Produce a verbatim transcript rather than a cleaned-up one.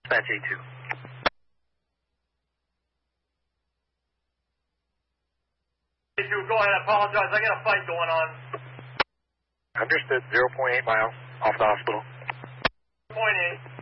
Dispatch A two. A two, go ahead, I apologize. I got a fight going on. Understood. zero point eight miles off the hospital. zero point eight.